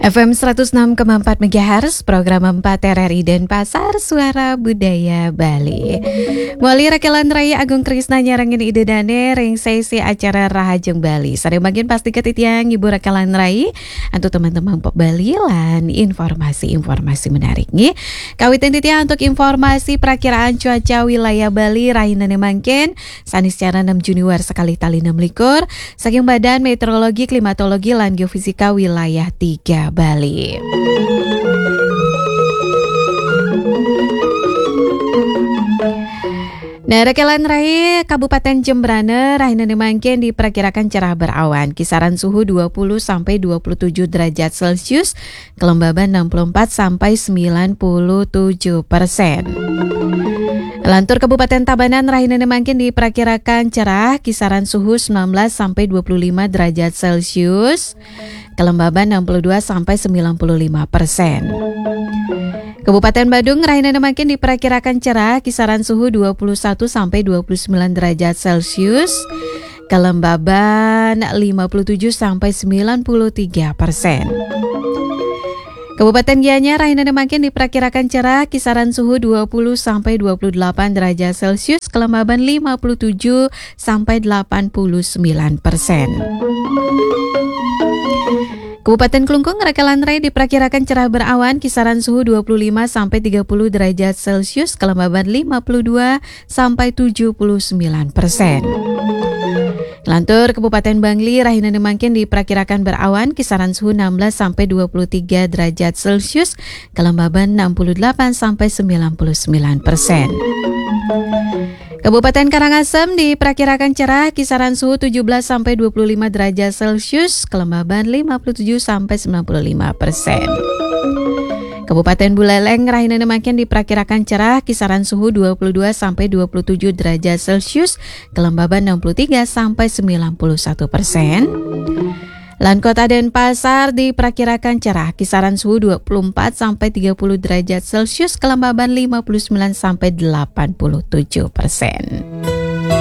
FM 106,4 MHz, program 4 RRI Denpasar, Suara Budaya Bali. Wali Rakelan Raya Agung Krisna nyarangin ide dane ring sesi acara Rahajeng Bali. Sare bagian pasti ketitiang Ibu Rakelan Raya untuk teman-teman pop Bali lan informasi menarik nih. Kawitan titiang untuk informasi perakiraan cuaca wilayah Bali rahinane mangken sanis cara 6 Junior sekali tali 6 likur saking Badan Meteorologi, Klimatologi lan Geofisika wilayah 3 Bali. Nah, Rakelan Rai Kabupaten Jembrane rahinane mangken diperkirakan cerah berawan, kisaran suhu 20 sampai 27 derajat Celcius, kelembaban 64 sampai 97%. Lantur Kabupaten Tabanan rahinane mangken diperkirakan cerah, kisaran suhu 19 sampai 25 derajat Celcius, kelembaban 62 sampai 95%. Kabupaten Badung rahinane mangken diperkirakan cerah, kisaran suhu 21 sampai 29 derajat Celcius, kelembaban 57 sampai 93%. Kabupaten Gianyar rahinane mangken diperkirakan cerah, kisaran suhu 20 sampai 28 derajat Celcius, kelembaban 57 sampai 89%. Kabupaten Klungkung Rakelan Rai diperkirakan cerah berawan, kisaran suhu 25 sampai 30 derajat Celcius, kelembaban 52 sampai 79%. Lantur Kabupaten Bangli rahinane mangken diperkirakan berawan, kisaran suhu 16 sampai 23 derajat Celcius, kelembaban 68 sampai 99%. Kabupaten Karangasem diperkirakan cerah, kisaran suhu 17 sampai 25 derajat Celcius, kelembaban 57 sampai 95%. Kabupaten Buleleng rahinane mangken diperkirakan cerah, kisaran suhu 22 sampai 27 derajat Celcius, kelembaban 63 sampai 91%. Lan Kota Denpasar diperkirakan cerah, kisaran suhu 24 sampai 30 derajat Celcius, kelembaban 59 sampai 87%.